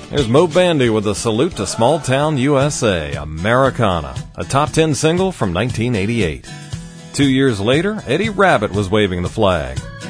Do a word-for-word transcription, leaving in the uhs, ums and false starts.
There's Mo Bandy with a salute to small town U S A, Americana, a top ten single from nineteen eighty-eight. Two years later, Eddie Rabbitt was waving the flag.